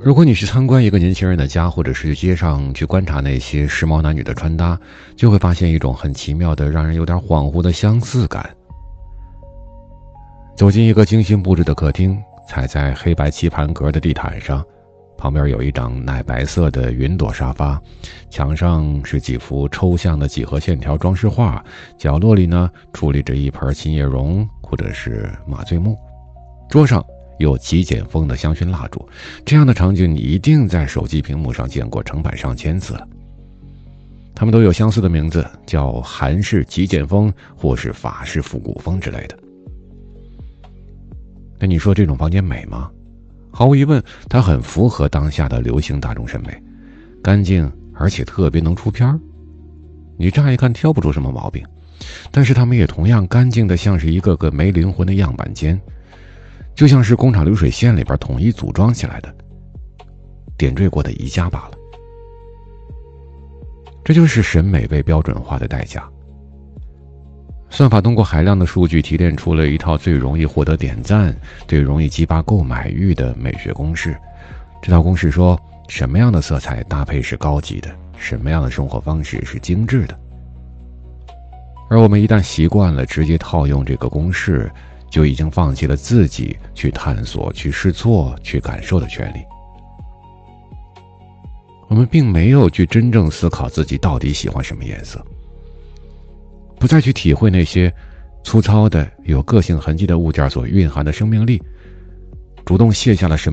如果你去参观一个年轻人的家，或者是去街上去观察那些时髦男女的穿搭，就会发现一种很奇妙的让人有点恍惚的相似感。走进一个精心布置的客厅，踩在黑白棋盘格的地毯上，旁边有一张奶白色的云朵沙发，墙上是几幅抽象的几何线条装饰画，角落里呢矗立着一盆琴叶榕或者是马醉木，桌上有极简风的香薰蜡烛。这样的场景你一定在手机屏幕上见过成百上千次了。它们都有相似的名字，叫韩式极简风或是法式复古风之类的。那你说这种房间美吗？毫无疑问，它很符合当下的流行大众审美，干净而且特别能出片。你乍一看挑不出什么毛病，但是它们也同样干净的像是一个个没灵魂的样板间，就像是工厂流水线里边统一组装起来的点缀过的宜家罢了。这就是审美被标准化的代价。算法通过海量的数据提炼出了一套最容易获得点赞、最容易激发购买欲的美学公式。这套公式说，什么样的色彩搭配是高级的，什么样的生活方式是精致的。而我们一旦习惯了直接套用这个公式，就已经放弃了自己去探索、去试错、去感受的权利。我们并没有去真正思考自己到底喜欢什么颜色，不再去体会那些粗糙的有个性痕迹的物件所蕴含的生命力，主动卸下了审